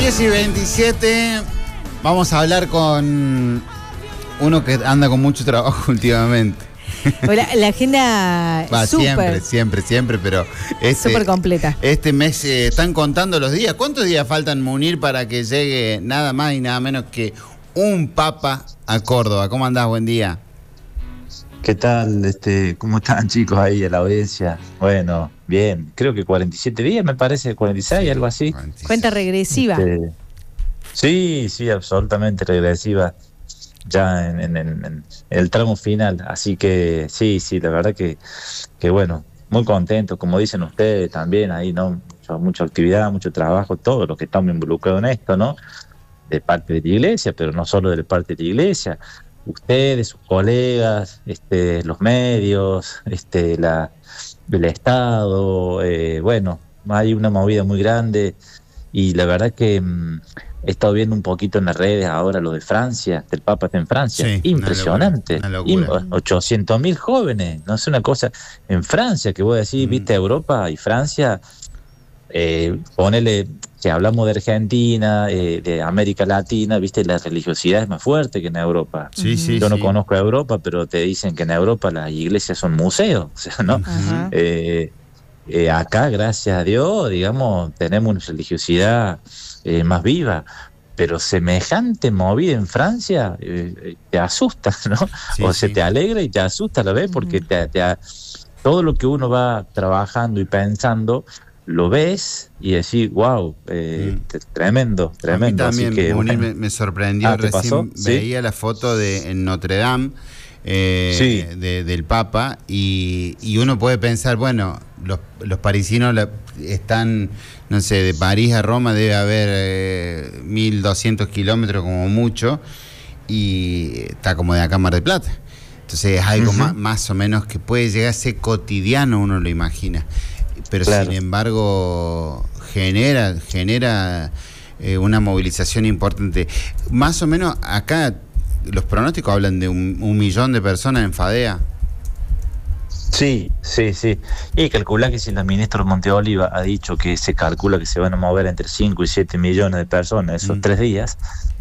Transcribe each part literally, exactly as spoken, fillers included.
diez y veintisiete, vamos a hablar con uno que anda con mucho trabajo últimamente. La, la agenda Va, super, siempre, siempre, siempre, pero este, súper completa. Este mes eh, están contando los días. ¿Cuántos días faltan, Munir, para que llegue nada más y nada menos que un papa a Córdoba? ¿Cómo andás? Buen día. ¿Qué tal? Este, ¿cómo están, chicos, ahí en la audiencia? Bueno, bien, creo que cuarenta y siete días, me parece, cuarenta y seis, algo así. cuarenta y seis. Cuenta regresiva. Este, sí, sí, absolutamente regresiva, ya en, en, en, en el tramo final. Así que sí, sí, la verdad que, que bueno, muy contento, como dicen ustedes también, ahí, ¿no? Mucha, mucha actividad, mucho trabajo, todos los que estamos involucrados en esto, ¿no? De parte de la iglesia, pero no solo de parte de la iglesia. Ustedes, sus colegas, este, los medios, este, la, el Estado, eh, bueno, hay una movida muy grande y la verdad que mmm, he estado viendo un poquito en las redes ahora lo de Francia, el Papa está en Francia, Sí, impresionante, una locura, una locura. ochocientos mil jóvenes, no es una cosa, en Francia, que voy a decir, mm. viste, Europa y Francia, eh, ponele... Si hablamos de Argentina, eh, de América Latina, viste, la religiosidad es más fuerte que en Europa. Sí, sí, Yo no sí. conozco a Europa, pero te dicen que en Europa las iglesias son museos, o sea, ¿no? Ajá. Eh, eh, acá, gracias a Dios, digamos, tenemos una religiosidad eh, más viva, pero semejante movida en Francia eh, te asusta, ¿no? Sí, o se sí. te alegra y te asusta a la vez, porque te, te, todo lo que uno va trabajando y pensando, lo ves y decís, wow, eh, Mm. tremendo, tremendo. A mí también, Así que, Munir, bueno. me, me sorprendió. Ah, ¿te Recién pasó? ¿Sí? veía la foto de en Notre Dame eh, Sí. de, del Papa y, y uno puede pensar, bueno, los, los parisinos la, están, no sé, de París a Roma debe haber eh, mil doscientos kilómetros como mucho y está como de acá a Mar del Plata. Entonces es algo Uh-huh. más, más o menos que puede llegar a ser cotidiano, uno lo imagina. Pero claro, sin embargo genera genera eh, una movilización importante. Más o menos acá los pronósticos hablan de un, un millón de personas en Fadea. Sí, sí, sí. Y calcula que si la ministra Monteoliva ha dicho que se calcula que se van a mover entre cinco y siete millones de personas esos mm. tres días,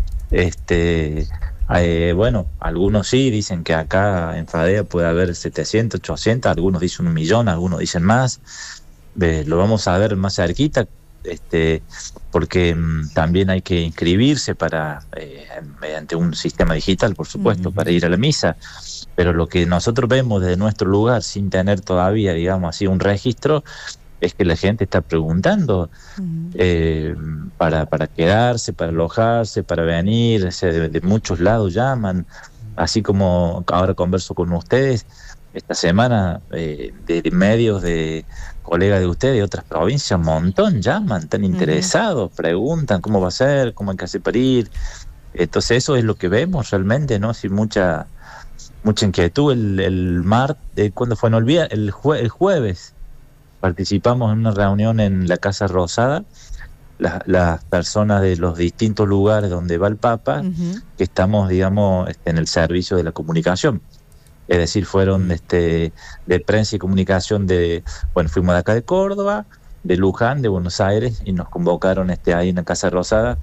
este... Eh, bueno, algunos sí dicen que acá en Fadea puede haber setecientos, ochocientos, algunos dicen un millón, algunos dicen más. Eh, lo vamos a ver más cerquita, este, porque mmm, también hay que inscribirse para eh, mediante un sistema digital, por supuesto, uh-huh. para ir a la misa. Pero lo que nosotros vemos desde nuestro lugar, sin tener todavía, digamos así, un registro, es que la gente está preguntando uh-huh. eh, para, para quedarse, para alojarse, para venir, o sea, de, de muchos lados llaman, así como ahora converso con ustedes, esta semana eh, de medios de colegas de ustedes de otras provincias, un montón llaman, están interesados, uh-huh. preguntan cómo va a ser, cómo hay que hacer para ir. Entonces eso es lo que vemos realmente, ¿no? Sin mucha mucha inquietud. El, el martes, eh, ¿cuándo fue? No olvida, el, jue, el jueves participamos en una reunión en la Casa Rosada, las, las personas de los distintos lugares donde va el Papa, uh-huh. que estamos, digamos, este, en el servicio de la comunicación. Es decir, fueron este, de prensa y comunicación de, bueno, fuimos de acá de Córdoba, de Luján, de Buenos Aires, y nos convocaron este, ahí en la Casa Rosada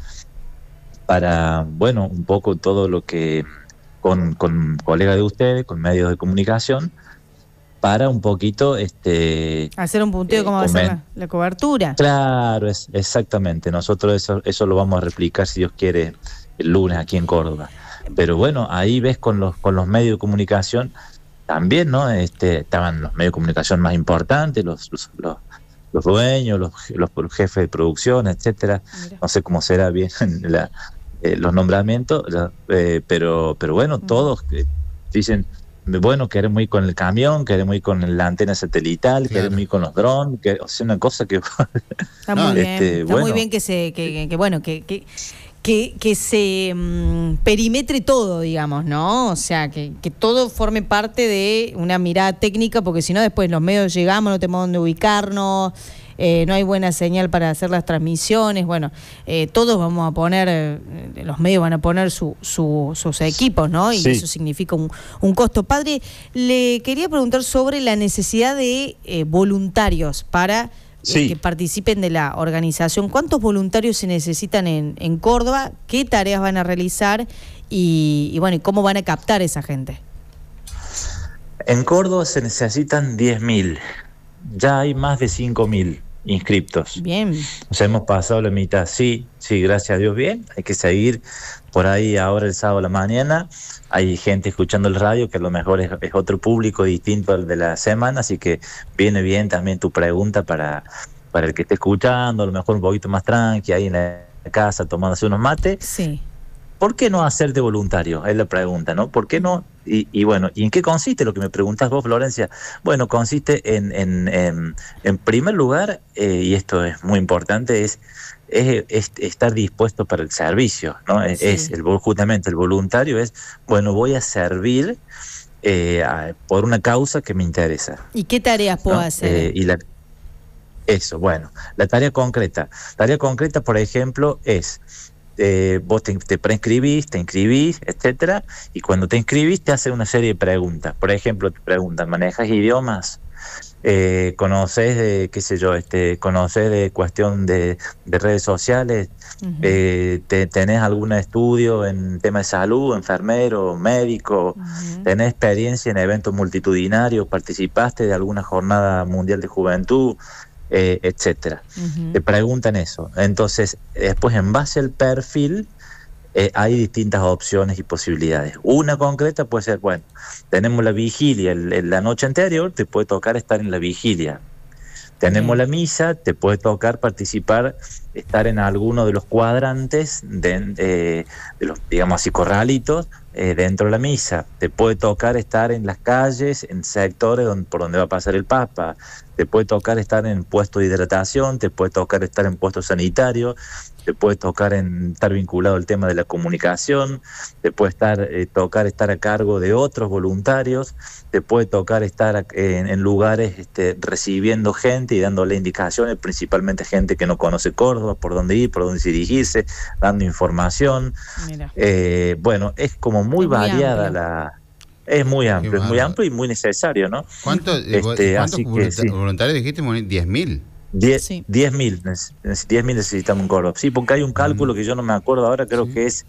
para, bueno, un poco todo lo que, con, con colegas de ustedes, con medios de comunicación, para un poquito este hacer un punteo de eh, cómo va a ser la, la cobertura. Claro, es, exactamente. Nosotros eso, eso lo vamos a replicar, si Dios quiere, el lunes aquí en Córdoba. Pero bueno, ahí ves con los con los medios de comunicación también, ¿no? Este, estaban los medios de comunicación más importantes, los los, los, los dueños, los, los jefes de producción, etcétera. Mira. No sé cómo será bien la, eh, los nombramientos, la, eh, pero pero bueno, uh-huh. todos eh, dicen, bueno, queremos ir con el camión, queremos ir con la antena satelital, claro. queremos ir con los drones, que, o sea, una cosa que... Está muy bien, este, está bueno. muy bien que se, que, que, que bueno, que... que... Que, que se um, perimetre todo, digamos, ¿no? O sea, que, que todo forme parte de una mirada técnica, porque si no después los medios llegamos, no tenemos dónde ubicarnos, eh, no hay buena señal para hacer las transmisiones, bueno, eh, todos vamos a poner, eh, los medios van a poner su, su, sus equipos, ¿no? Y sí. eso significa un, un costo. Padre, le quería preguntar sobre la necesidad de eh, voluntarios para sí. que participen de la organización. ¿Cuántos voluntarios se necesitan en, en Córdoba? ¿Qué tareas van a realizar? Y, y bueno, ¿cómo van a captar esa gente? En Córdoba se necesitan diez mil. Ya hay más de cinco mil inscriptos. Bien. O sea, hemos pasado la mitad. Sí, sí, gracias a Dios, bien. Hay que seguir por ahí ahora el sábado a la mañana. Hay gente escuchando el radio que a lo mejor es, es otro público distinto al de la semana, así que viene bien también tu pregunta para, para el que esté escuchando, a lo mejor un poquito más tranqui, ahí en la casa tomándose unos mates. Sí. ¿Por qué no hacerte voluntario? Es la pregunta, ¿no? ¿Por qué no? Y, y bueno, ¿y en qué consiste lo que me preguntas vos, Florencia? Bueno, consiste en, en, en, en primer lugar, eh, y esto es muy importante, es, es, es estar dispuesto para el servicio, ¿no? Sí. Es el, justamente el voluntario es, bueno, voy a servir eh, a, por una causa que me interesa. ¿Y qué tareas puedo ¿no? hacer? Eh, y la, eso, bueno, la tarea concreta. Tarea concreta, por ejemplo, es... Eh, vos te, te preinscribís, te inscribís, etcétera, y cuando te inscribís te hacen una serie de preguntas. Por ejemplo, te preguntan, ¿manejas idiomas? Eh, ¿Conoces de, qué sé yo, este, conoces de cuestión de, de redes sociales? Uh-huh. eh, te, ¿Tenés algún estudio en tema de salud, enfermero, médico? Uh-huh. ¿Tenés experiencia en eventos multitudinarios? ¿Participaste de alguna jornada mundial de juventud? Eh, etcétera. Uh-huh. Te preguntan eso. Entonces, después, en base al perfil, eh, hay distintas opciones y posibilidades. Una concreta puede ser, bueno, tenemos la vigilia el, el, la noche anterior, te puede tocar estar en la vigilia. Tenemos uh-huh. la misa, te puede tocar participar, estar en alguno de los cuadrantes, de, de, de los, digamos así, corralitos, eh, dentro de la misa. Te puede tocar estar en las calles, en sectores donde, por donde va a pasar el Papa. Te puede tocar estar en puestos de hidratación, te puede tocar estar en puestos sanitarios, te puede tocar en, estar vinculado al tema de la comunicación, te puede estar, eh, tocar estar a cargo de otros voluntarios, te puede tocar estar a, en, en lugares este, recibiendo gente y dándole indicaciones, principalmente gente que no conoce Córdoba, por dónde ir, por dónde dirigirse, dando información. Eh, bueno, es como muy, muy variada amplio. la... Es muy amplio, es muy amplio y muy necesario, ¿no? ¿Cuánto, este, ¿Cuántos voluntarios sí. voluntarios dijiste? ¿diez mil? diez mil necesitamos en Córdoba. Sí, porque hay un cálculo que yo no me acuerdo ahora, creo sí. que es...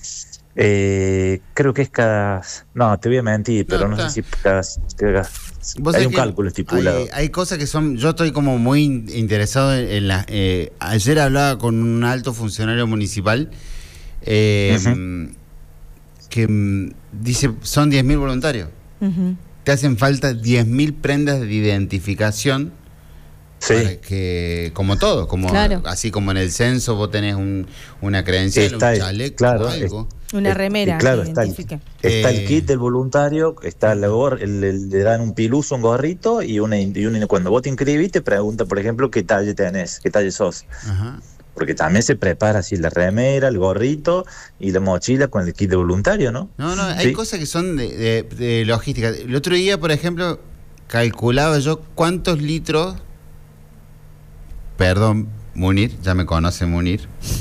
Eh, creo que es cada... No, te voy a mentir, pero no, no sé si cada... cada hay un cálculo estipulado. Hay, hay cosas que son... Yo estoy como muy interesado en, en las... Eh, ayer hablaba con un alto funcionario municipal eh, uh-huh. que dice, son diez mil voluntarios. Uh-huh. Te hacen falta diez mil prendas de identificación. Sí. Para que, como todo, como claro. así como en el censo vos tenés un, una credencial, está un chaleco, claro, algo. Es, una remera. Claro, está el, está eh, el kit del voluntario, está la gor, el, el, le dan un piluso, un gorrito y una, y una cuando vos te inscribís te pregunta, por ejemplo, qué talle tenés, qué talle sos. Ajá. Porque también se prepara así la remera, el gorrito y la mochila con el kit de voluntario, ¿no? No, no, hay ¿sí? cosas que son de, de, de logística. El otro día, por ejemplo, calculaba yo cuántos litros, perdón, Munir, ya me conoce Munir,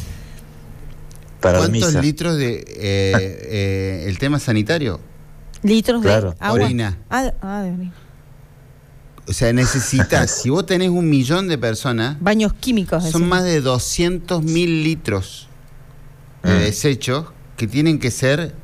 para ¿cuántos litros de eh, eh, el tema sanitario? Litros claro. de agua. Orina. Ah, ah, de orina. O sea, necesitas, si vos tenés un millón de personas... Baños químicos. Son decir. más de doscientos mil litros de mm. desechos que tienen que ser...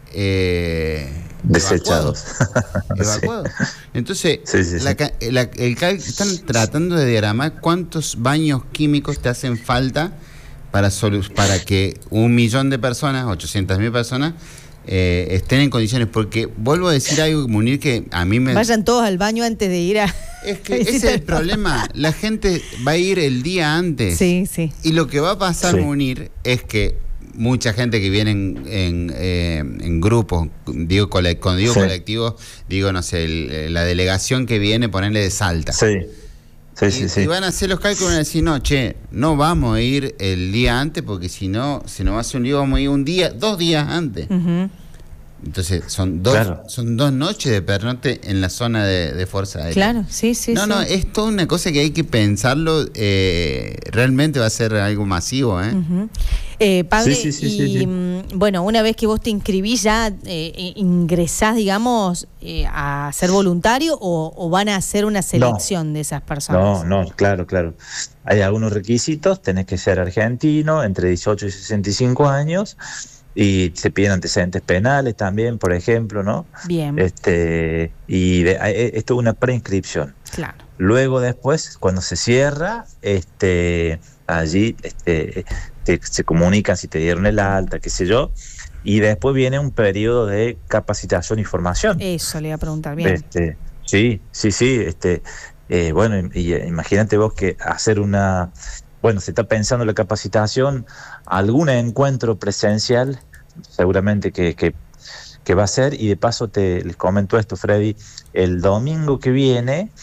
Eh, desechados. Evacuados. Sí. Entonces, sí, sí, la, sí. La, el, están tratando de diagramar cuántos baños químicos te hacen falta para, solu- para que un millón de personas, ochocientas mil personas... Eh, estén en condiciones, porque vuelvo a decir algo, Munir, que a mí me... Vayan todos al baño antes de ir a... Es que ese es el problema, la gente va a ir el día antes. Sí, sí. Y lo que va a pasar, sí. Munir, es que mucha gente que viene en, en, eh, en grupos, digo, cole, cuando digo sí. colectivos, digo, no sé, el, la delegación que viene, ponerle de Salta. Sí. Sí, y, sí, sí. y van a hacer los cálculos y van a decir, no, che, no vamos a ir el día antes porque si no, se nos hace un lío, vamos a ir un día, dos días antes. Uh-huh. Entonces, son dos claro. son dos noches de pernocte en la zona de, de Fuerza Aérea. Claro, sí, sí. No, sí. no, es toda una cosa que hay que pensarlo, eh, realmente va a ser algo masivo, ¿eh? Uh-huh. Eh, padre, sí, sí, sí, y sí, sí. bueno, una vez que vos te inscribís ya, eh, ¿ingresás, digamos, eh, a ser voluntario o, o van a hacer una selección no, de esas personas? No, no, claro, claro. Hay algunos requisitos, tenés que ser argentino, entre dieciocho y sesenta y cinco años, y se piden antecedentes penales también, por ejemplo, ¿no? Bien. Este, y de, esto es una preinscripción. Claro. Luego después, cuando se cierra, este, allí este, te, se comunican si te dieron el alta, qué sé yo, y después viene un periodo de capacitación y formación. Eso le iba a preguntar, bien. Este, sí, sí, sí, este, eh, bueno, y, y, imagínate vos que hacer una, bueno, se está pensando en la capacitación, algún encuentro presencial, seguramente que, que, que va a ser, y de paso te les comento esto, Freddy, el domingo que viene,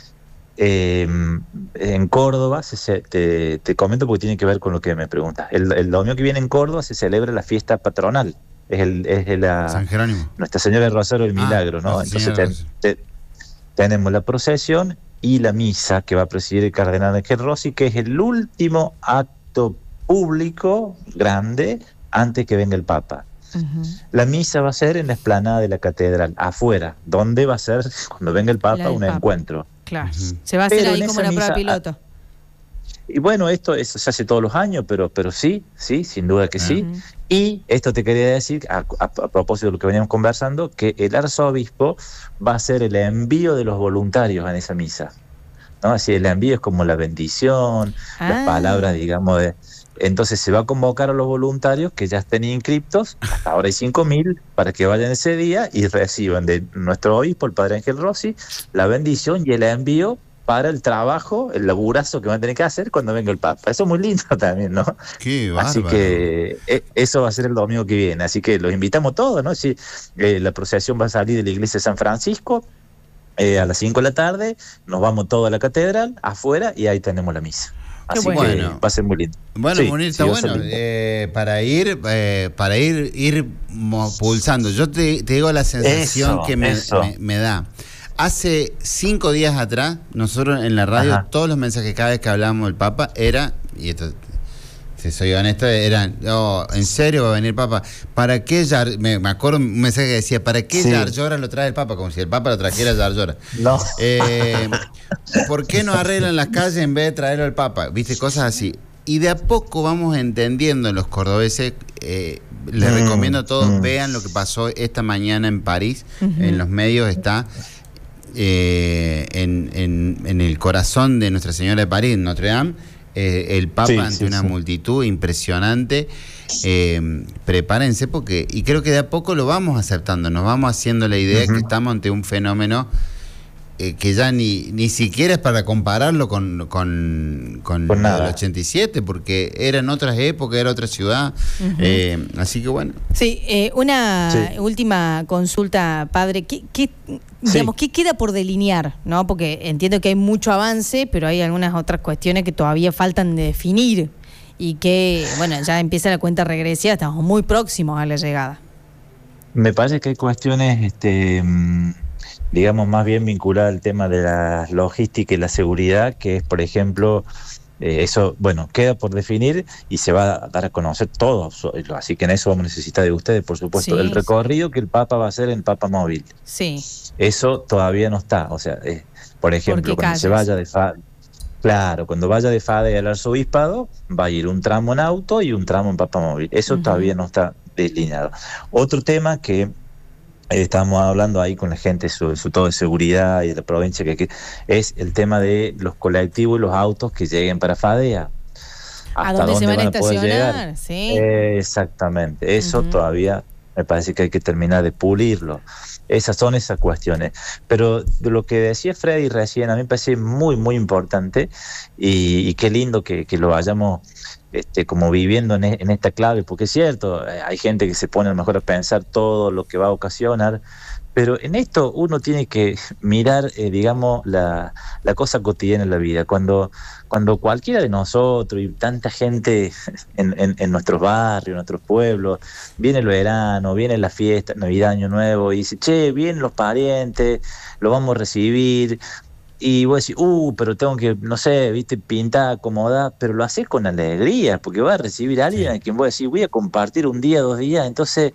Eh, en Córdoba, se, se, te, te comento porque tiene que ver con lo que me preguntas. El, el domingo que viene en Córdoba se celebra la fiesta patronal. Es, el, es la, San Jerónimo. Nuestra Señora del Rosario del Milagro, ah, ¿no? Entonces ten, te, tenemos la procesión y la misa que va a presidir el cardenal Ángel Rossi, que es el último acto público grande antes que venga el Papa. Uh-huh. La misa va a ser en la explanada de la catedral, afuera, donde va a ser, cuando venga el Papa, un Papa. encuentro. Claro, uh-huh. Se va a hacer pero ahí como la prueba piloto. Y bueno, esto eso se hace todos los años, pero, pero sí, sí, sin duda que uh-huh. sí. Y esto te quería decir, a, a, a propósito de lo que veníamos conversando, que el arzobispo va a hacer el envío de los voluntarios en esa misa, ¿no? Así el envío es como la bendición, ah. las palabras, digamos, de... Entonces se va a convocar a los voluntarios que ya estén inscriptos, hasta ahora hay cinco mil, para que vayan ese día y reciban de nuestro obispo, el padre Ángel Rossi, la bendición y el envío para el trabajo, el laburazo que van a tener que hacer cuando venga el Papa. Eso es muy lindo también, ¿no? Qué bárbaro. Así que eh, eso va a ser el domingo que viene, así que los invitamos todos, ¿no? Sí, eh, la procesión va a salir de la iglesia de San Francisco eh, a las cinco de la tarde, nos vamos todos a la catedral, afuera, y ahí tenemos la misa. Así bueno. que va a ser muy lindo. Bueno, sí, Munir, está sí, bueno. Eh, para ir, eh, para ir, ir pulsando. Yo te, te digo la sensación eso, que me, me, me da. Hace cinco días atrás, nosotros en la radio, Ajá. todos los mensajes cada vez que hablábamos del Papa era, y esto, si soy honesto, eran, oh, ¿en serio va a venir el Papa? ¿Para qué Yar, me, me acuerdo un mensaje que decía, ¿para qué sí. Yar Llora lo trae el Papa? Como si el Papa lo trajera Yar Llora. No. Eh, ¿Por qué no arreglan las calles en vez de traerlo al Papa? ¿Viste? Cosas así. Y de a poco vamos entendiendo los cordobeses, eh, les mm, recomiendo a todos, mm. vean lo que pasó esta mañana en París, uh-huh. en los medios está... Eh, en, en, en el corazón de Nuestra Señora de París, en Notre Dame, eh, el Papa sí, ante sí, una sí. multitud impresionante. Eh, prepárense porque, y creo que de a poco lo vamos aceptando, nos vamos haciendo la idea uh-huh. que estamos ante un fenómeno eh, que ya ni, ni siquiera es para compararlo con, con, con, con el ochenta y siete, porque era en otras épocas, era otra ciudad. Uh-huh. eh, así que bueno. Sí, eh, una sí. última consulta, padre. ¿Qué, qué, digamos, sí. ¿qué queda por delinear? ¿No? Porque entiendo que hay mucho avance, pero hay algunas otras cuestiones que todavía faltan de definir y que, bueno, ya empieza la cuenta regresiva, estamos muy próximos a la llegada. Me parece que hay cuestiones... este digamos, más bien vinculada al tema de la logística y la seguridad, que es, por ejemplo, eh, eso, bueno, queda por definir y se va a dar a conocer todo, así que en eso vamos a necesitar de ustedes, por supuesto, sí, el recorrido que el Papa va a hacer en Papa Móvil. Sí. Eso todavía no está, o sea, eh, por ejemplo, cuando calles? se vaya de Fade, claro, cuando vaya de Fade al arzobispado, va a ir un tramo en auto y un tramo en Papa Móvil, eso uh-huh. todavía no está delineado. Otro tema que estamos hablando ahí con la gente sobre todo de seguridad y de la provincia, que, que es el tema de los colectivos y los autos que lleguen para Fadea. ¿A dónde se van a estacionar? Sí. Eh, exactamente, eso uh-huh. todavía me parece que hay que terminar de pulirlo. Esas son esas cuestiones. Pero de lo que decía Freddy recién, a mí me parece muy, muy importante y, y qué lindo que, que lo vayamos este, como viviendo en, en esta clave, porque es cierto, hay gente que se pone a lo mejor a pensar todo lo que va a ocasionar, pero en esto uno tiene que mirar, eh, digamos, la, la cosa cotidiana en la vida. Cuando, cuando cualquiera de nosotros y tanta gente en, en, en nuestros barrios, en nuestros pueblos, viene el verano, viene la fiesta, Navidad, Año Nuevo, y dice, che, vienen los parientes, lo vamos a recibir. y vos decís, uh, pero tengo que, no sé, viste, pintar, acomodar, pero lo haces con alegría, porque vas a recibir a alguien sí. a quien vos decís, voy a compartir un día, dos días, entonces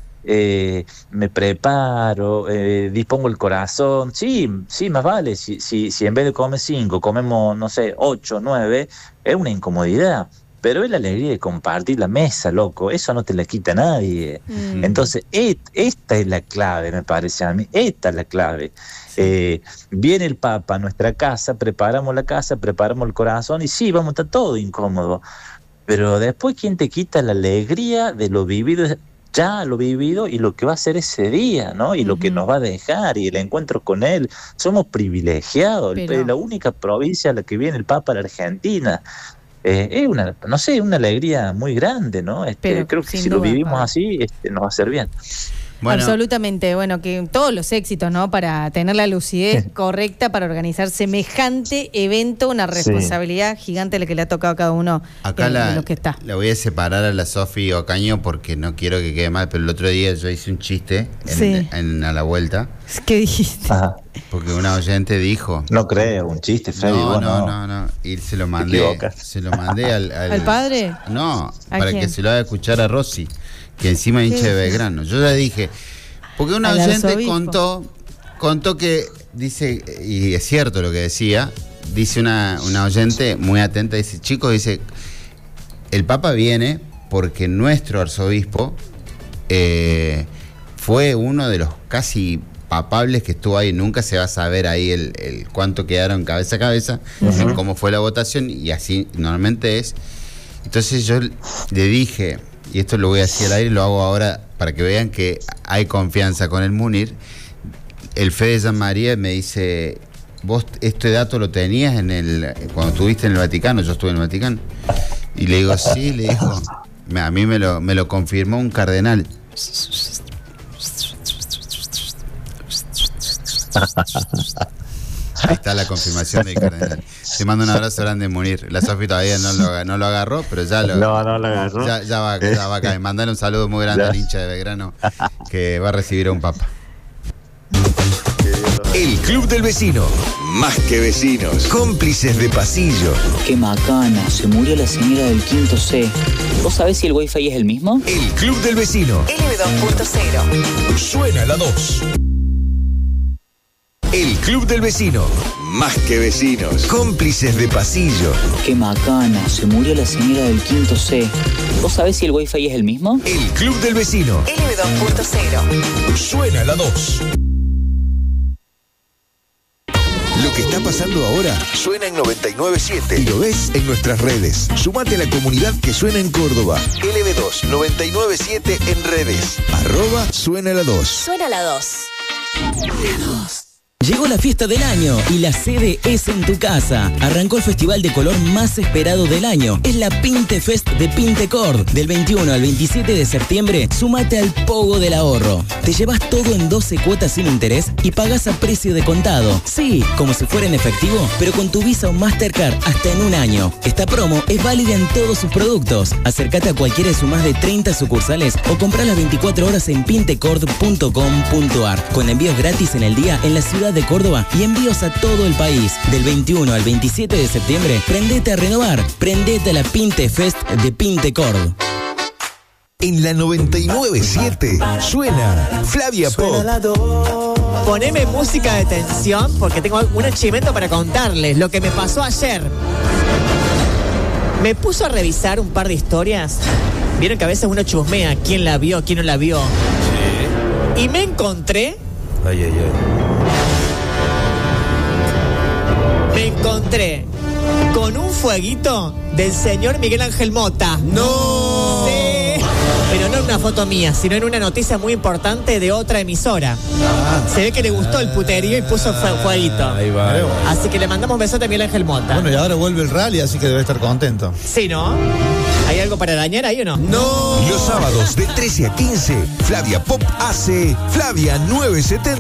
eh, me preparo, eh, dispongo el corazón, sí, sí, más vale, si, si, si en vez de comer cinco, comemos, no sé, ocho, nueve, es una incomodidad. Pero es la alegría de compartir la mesa, loco. Eso no te la quita nadie. Mm. Entonces, et, esta es la clave, me parece a mí. Esta es la clave. Sí. Eh, viene el Papa a nuestra casa, preparamos la casa, preparamos el corazón y sí, vamos a estar todo incómodo. Pero después, ¿quién te quita la alegría de lo vivido? Ya lo vivido y lo que va a ser ese día, ¿no? Y uh-huh. lo que nos va a dejar y el encuentro con él. Somos privilegiados. Pero... la única provincia a la que viene el Papa, la Argentina. Eh, es una, no sé, una alegría muy grande, ¿no? Este, creo que si duda, lo vivimos Pablo. así, este, nos va a hacer bien. Bueno. Absolutamente, bueno, que todos los éxitos, ¿no? Para tener la lucidez correcta para organizar semejante evento, una responsabilidad sí. gigante la que le ha tocado a cada uno. Acá de, la, de los que está. La voy a separar a la Sofi Ocaño porque no quiero que quede mal, pero el otro día yo hice un chiste en, sí. en, a la vuelta. ¿Qué dijiste? Ajá. Porque una oyente dijo... No creo, un chiste, Freddy. No, bueno, no, no, no. Y se lo mandé. Se lo mandé al... ¿Al, ¿Al padre? No, para quién? Que se lo haga escuchar a Rosy, que encima hincha de Belgrano. Yo ya dije... Porque una oyente contó, contó que, dice, y es cierto lo que decía, dice una, una oyente muy atenta, dice, chicos, dice, el Papa viene porque nuestro arzobispo eh, fue uno de los casi papables que estuvo ahí, nunca se va a saber ahí el, el cuánto quedaron cabeza a cabeza, uh-huh. cómo fue la votación, y así normalmente es. Entonces yo le dije, y esto lo voy a decir al aire, lo hago ahora para que vean que hay confianza con el Munir. El Fede Jean María me dice, vos este dato lo tenías en el cuando estuviste en el Vaticano, yo estuve en el Vaticano. Y le digo, sí, le dijo, a mí me lo, me lo confirmó un cardenal. Ahí está la confirmación del cardenal. Te mando un abrazo grande, Munir. La Sofi todavía no lo, no lo agarró, pero ya lo, no, no lo agarró. Ya, ya, va, ya va a caer. Mandale un saludo muy grande al hincha de Belgrano que va a recibir a un Papa. El Club del Vecino. Más que vecinos, cómplices de pasillo. Qué macana, se murió la señora del quinto C. ¿Vos sabés si el Wi-Fi es el mismo? El Club del Vecino. L B dos punto cero. Suena la dos. El Club del Vecino. Más que vecinos, cómplices de pasillo. Qué macana, se murió la señora del quinto C. ¿Vos sabés si el Wi-Fi es el mismo? El Club del Vecino. L B dos punto cero. Suena la dos. Lo que está pasando ahora suena en noventa y nueve punto siete y lo ves en nuestras redes. Sumate a la comunidad que suena en Córdoba. L B dos noventa y nueve punto siete en redes. Arroba suena la dos. Suena la dos. La dos. Llegó la fiesta del año y la sede es en tu casa. Arrancó el festival de color más esperado del año. Es la Pinte Fest de Pintecord. Del veintiuno al veintisiete de septiembre, sumate al Pogo del Ahorro. Te llevas todo en doce cuotas sin interés y pagás a precio de contado. Sí, como si fuera en efectivo, pero con tu Visa o Mastercard hasta en un año. Esta promo es válida en todos sus productos. Acércate a cualquiera de sus más de treinta sucursales o comprá las veinticuatro horas en pintecord punto com punto ar. Con envíos gratis en el día en la ciudad de Córdoba y envíos a todo el país. Del veintiuno al veintisiete de septiembre, prendete a renovar. Prendete a la Pinte Fest de Pintecord. En la noventa y nueve punto siete suena Flavia Pop. Poneme música de tensión porque tengo un achimento para contarles lo que me pasó ayer. Me puso a revisar un par de historias. Vieron que a veces uno chusmea quién la vio, quién no la vio. Sí. Y me encontré. Ay, ay, ay. Me encontré con un fueguito del señor Miguel Ángel Mota. ¡No! Sí. Pero no en una foto mía, sino en una noticia muy importante de otra emisora. Ah, Se ve que le gustó el puterío y puso fueguito. Ahí va, ahí va. Así que le mandamos un besote a Miguel Ángel Mota. Bueno, y ahora vuelve el rally, así que debe estar contento. Sí, ¿no? ¿Hay algo para dañar ahí o no? ¡No! Los sábados de trece a quince, Flavia Pop hace Flavia novecientos setenta.